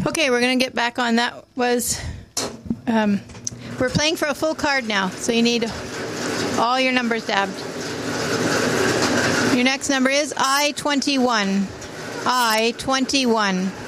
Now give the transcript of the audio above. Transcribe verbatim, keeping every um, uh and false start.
Okay, we're going to get back on. That was, um, we're playing for a full card now, so you need all your numbers dabbed. Your next number is I twenty-one. I twenty-one.